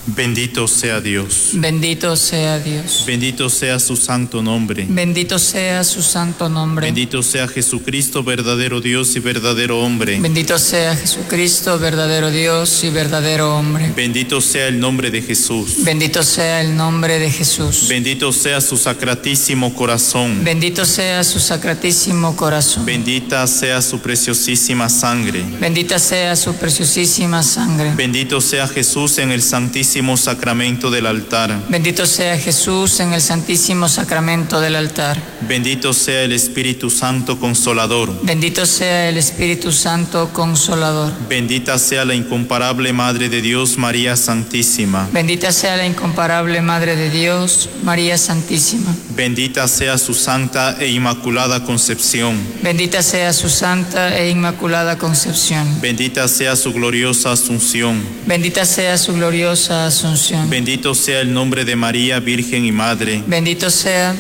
Bendito sea Dios. Bendito sea Dios. Bendito sea su santo nombre. Bendito sea su santo nombre. Bendito sea Jesucristo, verdadero Dios y verdadero hombre. Bendito sea Jesucristo, verdadero Dios y verdadero hombre. Bendito sea el nombre de Jesús. Bendito sea el nombre de Jesús. Bendito sea su sacratísimo corazón. Bendito sea su sacratísimo corazón. Bendita sea su preciosísima sangre. Bendita sea su preciosísima sangre. Bendito sea Jesús en el santísimo sacramento del altar. Bendito sea Jesús en el santísimo sacramento del altar. Bendito sea el Espíritu Santo Consolador. Bendito sea el Espíritu Santo Consolador. Bendita sea la incomparable Madre de Dios, María Santísima. Bendita sea la incomparable Madre de Dios, María Santísima. Bendita sea su santa e inmaculada concepción. Bendita sea su santa e inmaculada concepción. Bendita sea su gloriosa asunción. Bendita sea su gloriosa asunción. Bendito sea el nombre de María, Virgen y Madre. Bendito sea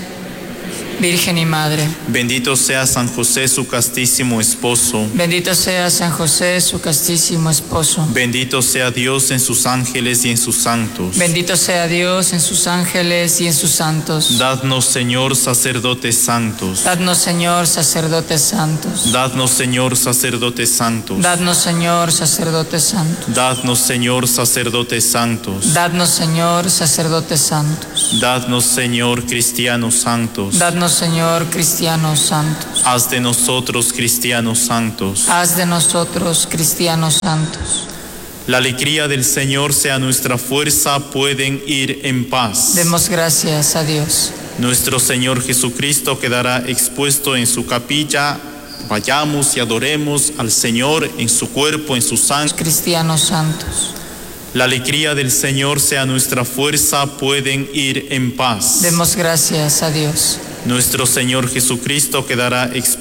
Virgen y Madre. Bendito sea San José, su castísimo esposo. Bendito sea San José, su castísimo esposo. Bendito sea Dios en sus ángeles y en sus santos. Bendito sea Dios en sus ángeles y en sus santos. Dadnos, Señor, sacerdotes santos. Dadnos, Señor, sacerdotes santos. Dadnos, Señor, sacerdotes santos. Dadnos, Señor, sacerdotes santos. Dadnos, Señor, sacerdotes santos. Dadnos, Señor, sacerdotes santos. Dadnos, Señor, cristianos santos. Dadnos, Señor, cristianos santos. Haz de nosotros cristianos santos. Haz de nosotros cristianos santos. La alegría del Señor sea nuestra fuerza, pueden ir en paz. Demos gracias a Dios. Nuestro Señor Jesucristo quedará expuesto en su capilla. Vayamos y adoremos al Señor en su cuerpo, en su sangre. Cristianos santos. La alegría del Señor sea nuestra fuerza, pueden ir en paz. Demos gracias a Dios. Nuestro Señor Jesucristo quedará expuesto